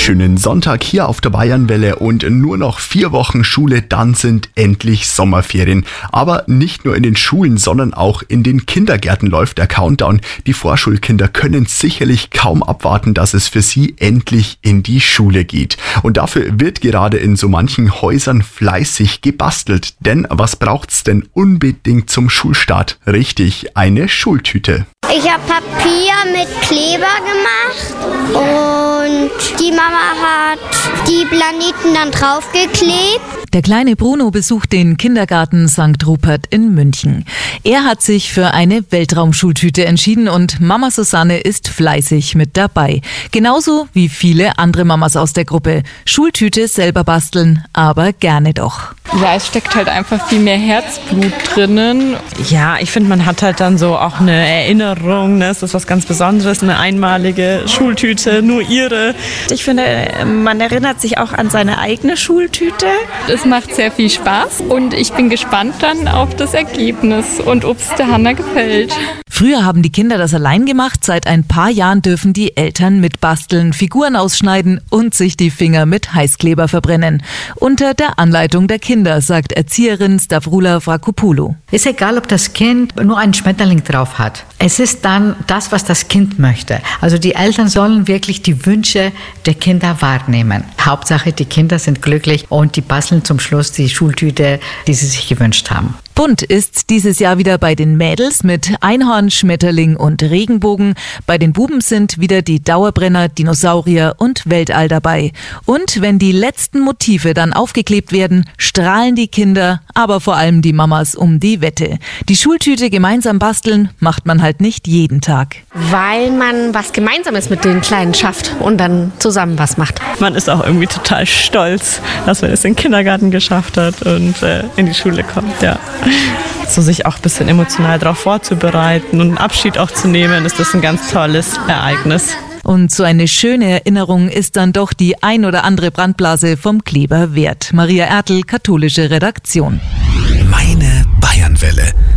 wunderschönen Sonntag hier auf der Bayernwelle und nur noch 4 Wochen Schule, dann sind endlich Sommerferien. Aber nicht nur in den Schulen, sondern auch in den Kindergärten läuft der Countdown. Die Vorschulkinder können sicherlich kaum abwarten, dass es für sie endlich in die Schule geht. Und dafür wird gerade in so manchen Häusern fleißig gebastelt. Denn was braucht's denn unbedingt zum Schulstart? Richtig, eine Schultüte. Ich habe Papier mit Kleber gemacht und die Mama hat die Planeten dann draufgeklebt. Der kleine Bruno besucht den Kindergarten St. Rupert in München. Er hat sich für eine Weltraumschultüte entschieden und Mama Susanne ist fleißig mit dabei. Genauso wie viele andere Mamas aus der Gruppe. Schultüte selber basteln, aber gerne doch. Ja, es steckt halt einfach viel mehr Herzblut drinnen. Ja, ich finde, man hat halt dann so auch eine Erinnerung, ne? Es ist was ganz Besonderes, eine einmalige Schultüte, nur ihre. Ich finde, man erinnert sich auch an seine eigene Schultüte. Es macht sehr viel Spaß und ich bin gespannt dann auf das Ergebnis und ob es der Hanna gefällt. Früher haben die Kinder das allein gemacht, seit ein paar Jahren dürfen die Eltern mitbasteln, Figuren ausschneiden und sich die Finger mit Heißkleber verbrennen. Unter der Anleitung der Kinder, sagt Erzieherin Stavroula Vrakopoulou. Ist egal, ob das Kind nur einen Schmetterling drauf hat. Es ist dann das, was das Kind möchte. Also die Eltern sollen wirklich die Wünsche der Kinder wahrnehmen. Hauptsache, die Kinder sind glücklich und die basteln zum Schluss die Schultüte, die sie sich gewünscht haben. Bunt ist dieses Jahr wieder bei den Mädels mit Einhorn, Schmetterling und Regenbogen. Bei den Buben sind wieder die Dauerbrenner, Dinosaurier und Weltall dabei. Und wenn die letzten Motive dann aufgeklebt werden, strahlen die Kinder, aber vor allem die Mamas um die Wette. Die Schultüte gemeinsam basteln macht man halt nicht jeden Tag. Weil man was Gemeinsames mit den Kleinen schafft und dann zusammen was macht. Man ist auch irgendwie total stolz, dass man es in den Kindergarten geschafft hat und in die Schule kommt, ja. So sich auch ein bisschen emotional darauf vorzubereiten und einen Abschied auch zu nehmen, ist das ein ganz tolles Ereignis. Und so eine schöne Erinnerung ist dann doch die ein oder andere Brandblase vom Kleber wert. Maria Ertl, katholische Redaktion. Meine Bayernwelle.